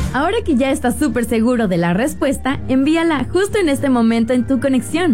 Ahora que ya estás súper seguro de la respuesta, envíala justo en este momento en tu conexión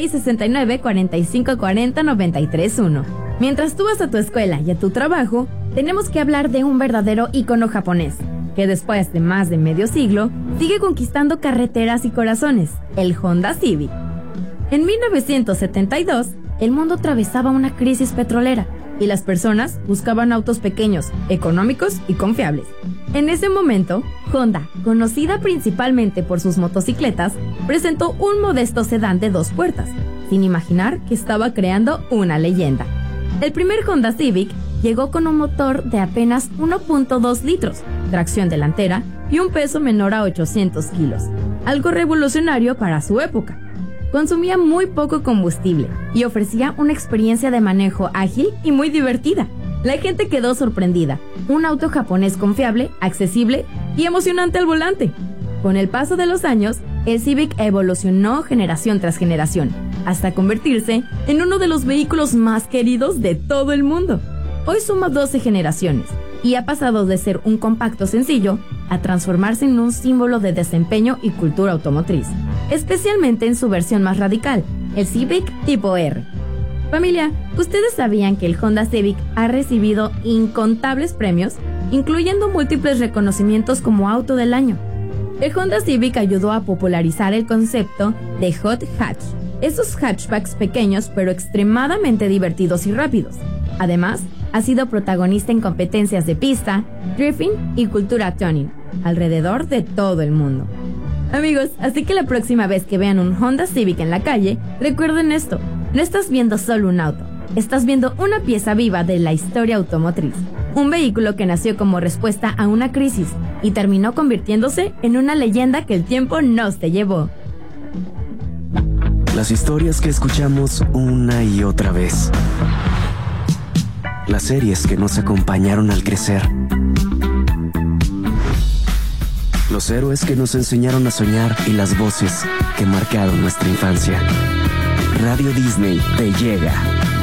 669-4540-931. Mientras tú vas a tu escuela y a tu trabajo, tenemos que hablar de un verdadero ícono japonés, que después de más de medio siglo, sigue conquistando carreteras y corazones, el Honda Civic. En 1972, el mundo atravesaba una crisis petrolera y las personas buscaban autos pequeños, económicos y confiables. En ese momento, Honda, conocida principalmente por sus motocicletas, presentó un modesto sedán de 2 puertas, sin imaginar que estaba creando una leyenda. El primer Honda Civic llegó con un motor de apenas 1.2 litros, tracción delantera y un peso menor a 800 kilos, algo revolucionario para su época. Consumía muy poco combustible y ofrecía una experiencia de manejo ágil y muy divertida. La gente quedó sorprendida. Un auto japonés confiable, accesible y emocionante al volante. Con el paso de los años, el Civic evolucionó generación tras generación, hasta convertirse en uno de los vehículos más queridos de todo el mundo. Hoy suma 12 generaciones y ha pasado de ser un compacto sencillo a transformarse en un símbolo de desempeño y cultura automotriz, especialmente en su versión más radical, el Civic Tipo R. Familia, ¿ustedes sabían que el Honda Civic ha recibido incontables premios, incluyendo múltiples reconocimientos como auto del año? El Honda Civic ayudó a popularizar el concepto de hot hatch, esos hatchbacks pequeños pero extremadamente divertidos y rápidos. Además, ha sido protagonista en competencias de pista, drifting y cultura tuning, alrededor de todo el mundo. Amigos, así que la próxima vez que vean un Honda Civic en la calle, recuerden esto: no estás viendo solo un auto, estás viendo una pieza viva de la historia automotriz. Un vehículo que nació como respuesta a una crisis y terminó convirtiéndose en una leyenda que el tiempo no se llevó. Las historias que escuchamos una y otra vez. Las series que nos acompañaron al crecer. Los héroes que nos enseñaron a soñar y las voces que marcaron nuestra infancia. Radio Disney te llega.